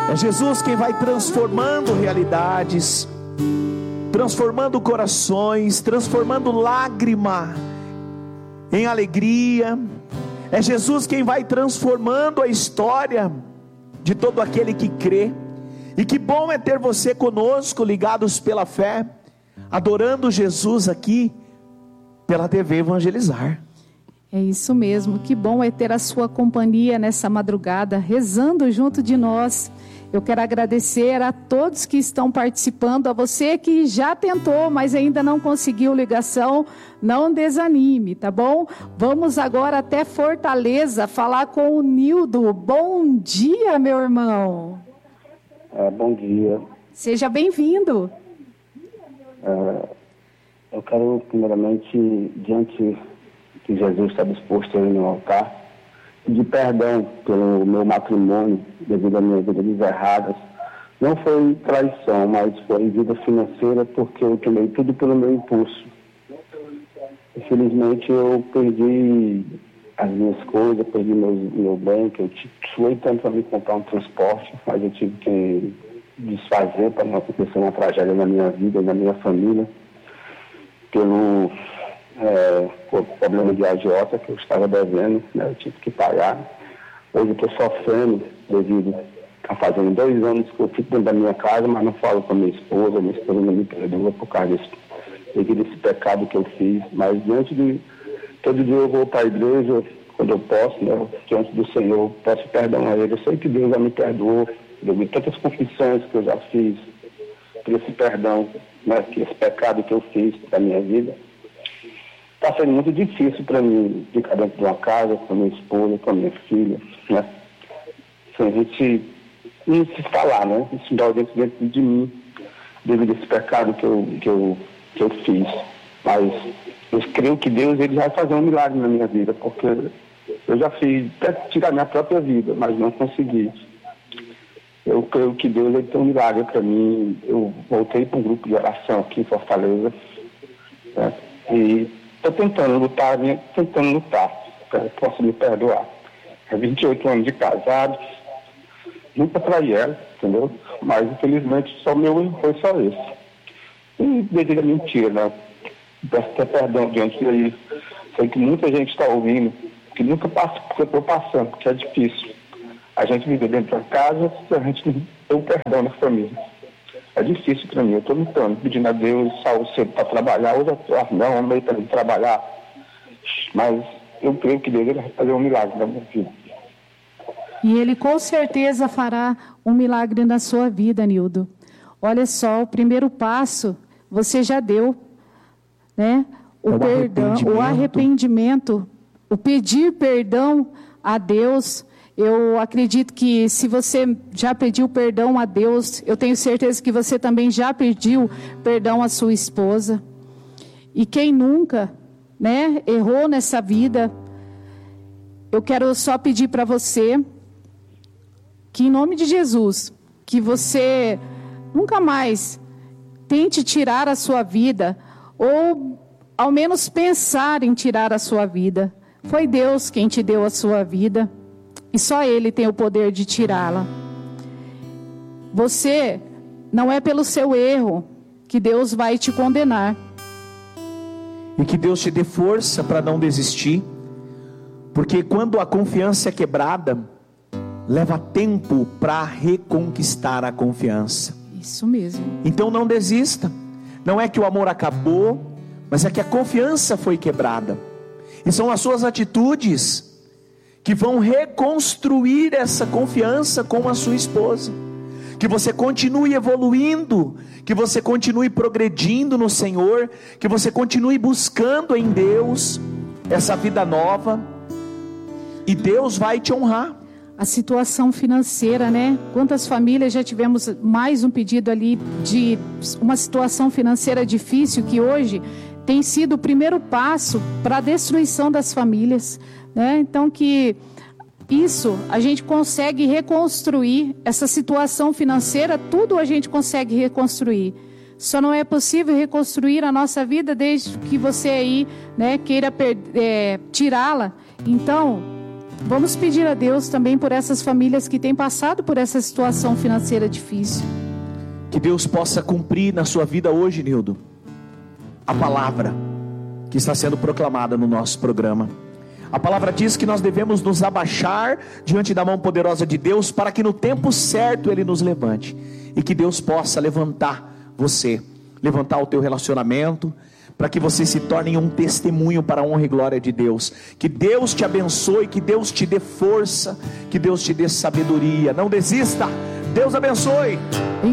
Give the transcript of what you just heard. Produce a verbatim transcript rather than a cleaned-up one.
É Jesus quem vai transformando realidades, transformando corações, transformando lágrima em alegria. É Jesus quem vai transformando a história de todo aquele que crê. E que bom é ter você conosco, ligados pela fé, adorando Jesus aqui pela T V Evangelizar. É isso mesmo, que bom é ter a sua companhia nessa madrugada, rezando junto de nós. Eu quero agradecer a todos que estão participando, a você que já tentou, mas ainda não conseguiu ligação, não desanime, tá bom? Vamos agora até Fortaleza falar com o Nildo. Bom dia, meu irmão. É, bom dia. Seja bem-vindo. É, eu quero, primeiramente, diante que Jesus está disposto aí no altar, pedir perdão pelo meu matrimônio, devido à minha vida erradas. Não foi traição, mas foi vida financeira, porque eu tomei tudo pelo meu impulso. Infelizmente, eu perdi as minhas coisas, perdi meu, meu bem, que eu suei tanto para me comprar um transporte, mas eu tive que desfazer para não acontecer uma tragédia na minha vida, na minha família, pelo é, problema de agiota que eu estava devendo, né, eu tive que pagar. Hoje eu estou sofrendo devido a fazendo dois anos que eu fico dentro da minha casa, mas não falo com a minha esposa, minha esposa não me perdoa por causa desse, devido a esse pecado que eu fiz, mas diante de todo dia eu vou para a igreja, quando eu posso, né, diante do Senhor, peço perdão a Ele. Eu sei que Deus já me perdoou, devido a tantas confissões que eu já fiz, por esse perdão, né, que esse pecado que eu fiz da minha vida. Está sendo muito difícil para mim ficar dentro de uma casa, com a minha esposa, com a minha filha, né, sem a gente não se falar, né, isso dá dentro, dentro de mim, devido a esse pecado que eu, que eu, que eu fiz. Mas eu creio que Deus ele vai fazer um milagre na minha vida, porque eu já fiz até tirar minha própria vida, mas não consegui. Eu creio que Deus ele tem um milagre para mim. Eu voltei para um grupo de oração aqui em Fortaleza, né? E estou tentando lutar, tentando lutar, para que possa me perdoar. É vinte e oito anos de casado, nunca traí ela, entendeu? Mas infelizmente só meu erro foi só esse. E devido a mentira, né? Peço até perdão diante daí. Sei que muita gente está ouvindo, que nunca passa por que eu estou passando, porque é difícil. A gente vive dentro da casa, a gente não tem o perdão na família. É difícil para mim, eu estou lutando, pedindo a Deus saúde cedo para trabalhar, hoje eu não, meio para trabalhar. Mas eu creio que Deus vai fazer um milagre na minha vida. E Ele com certeza fará um milagre na sua vida, Nildo. Olha só, o primeiro passo você já deu, né? O, o perdão, arrependimento. o arrependimento, o pedir perdão a Deus. Eu acredito que se você já pediu perdão a Deus, eu tenho certeza que você também já pediu perdão à sua esposa. E quem nunca, né, errou nessa vida, eu quero só pedir para você que, em nome de Jesus, que você nunca mais tente tirar a sua vida, ou ao menos pensar em tirar a sua vida. Foi Deus quem te deu a sua vida, e só Ele tem o poder de tirá-la. Você, não é pelo seu erro que Deus vai te condenar. E que Deus te dê força para não desistir, porque quando a confiança é quebrada, leva tempo para reconquistar a confiança. Isso mesmo. Então não desista. Não é que o amor acabou, mas é que a confiança foi quebrada. E são as suas atitudes que vão reconstruir essa confiança com a sua esposa. Que você continue evoluindo, que você continue progredindo no Senhor, que você continue buscando em Deus essa vida nova, e Deus vai te honrar. A situação financeira, né? Quantas famílias já tivemos mais um pedido ali de uma situação financeira difícil, que hoje tem sido o primeiro passo para a destruição das famílias, né? Então que isso a gente consegue reconstruir, essa situação financeira, tudo a gente consegue reconstruir. Só não é possível reconstruir a nossa vida desde que você aí, né, queira é, tirá-la. Então, Vamos pedir a Deus também por essas famílias que têm passado por essa situação financeira difícil. Que Deus possa cumprir na sua vida hoje, Nildo, a palavra que está sendo proclamada no nosso programa. A palavra diz que nós devemos nos abaixar diante da mão poderosa de Deus, para que no tempo certo Ele nos levante. E que Deus possa levantar você, levantar o teu relacionamento, para que você se torne um testemunho para a honra e glória de Deus. Que Deus te abençoe, que Deus te dê força, que Deus te dê sabedoria. Não desista. Deus abençoe.